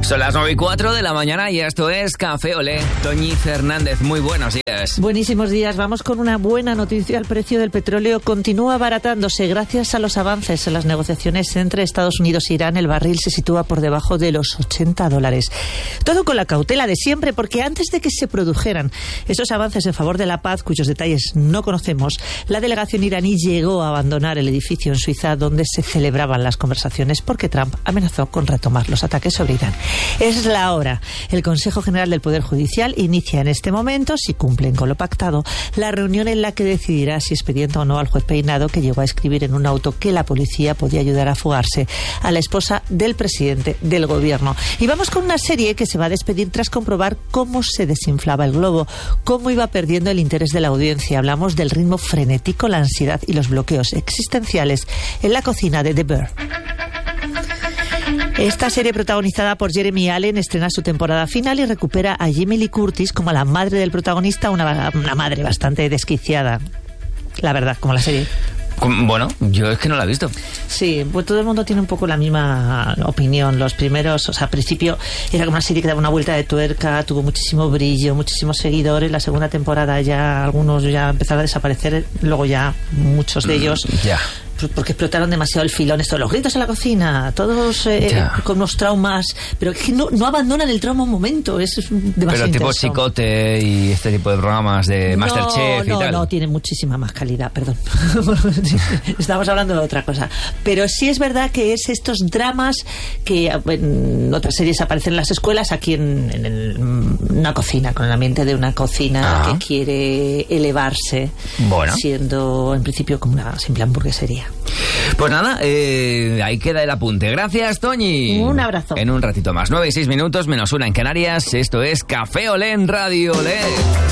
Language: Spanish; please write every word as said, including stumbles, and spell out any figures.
Son las nueve y cuatro de la mañana y esto es Café Olé. Toñi Fernández, muy buenos días. Buenísimos días. Vamos con una buena noticia. El precio del petróleo continúa abaratándose gracias a los avances en las negociaciones entre Estados Unidos e Irán. El barril se sitúa por debajo de los ochenta dólares. Todo con la cautela de siempre, porque antes de que se produjeran esos avances en favor de la paz, cuyos detalles no conocemos, la delegación iraní llegó a abandonar el edificio en Suiza donde se celebraban las conversaciones, porque Trump amenazó con retomar los ataques sobre Irán. Es la hora. El Consejo General del Poder Judicial inicia en este momento, si cumplen con lo pactado, la reunión en la que decidirá si expedienta o no al juez Peinado, que llegó a escribir en un auto que la policía podía ayudar a fugarse a la esposa del presidente del gobierno. Y vamos con una serie que se va a despedir tras comprobar cómo se desinflaba el globo, cómo iba perdiendo el interés de la audiencia. Hablamos del ritmo frenético, la ansiedad y los bloqueos existenciales en la cocina de The Bear. Esta serie, protagonizada por Jeremy Allen, estrena su temporada final y recupera a Jamie Lee Curtis como la madre del protagonista, una, una madre bastante desquiciada, la verdad, como la serie. Bueno, yo es que no la he visto. Sí, pues todo el mundo tiene un poco la misma opinión. Los primeros, o sea, al principio era como una serie que daba una vuelta de tuerca, tuvo muchísimo brillo, muchísimos seguidores. La segunda temporada ya algunos ya empezaron a desaparecer, luego ya muchos de ellos... Mm, ya. Porque explotaron demasiado el filón, esto, los gritos en la cocina, todos eh, con unos traumas, pero es que no, no abandonan el trauma un momento, es demasiado Pero tipo intenso. Chicote y este tipo de programas de no, Masterchef y no, tal. No, no, tiene muchísima más calidad, perdón. Estamos hablando de otra cosa. Pero sí es verdad que es estos dramas que en otras series aparecen en las escuelas, aquí en, en el, una cocina, con el ambiente de una cocina ah. que quiere elevarse, bueno. siendo en principio como una simple hamburguesería. Pues nada, eh, ahí queda el apunte. Gracias, Toñi. Un abrazo. En un ratito más. Nueve y seis minutos, menos una en Canarias. Esto es Café Olé en Radio Olé.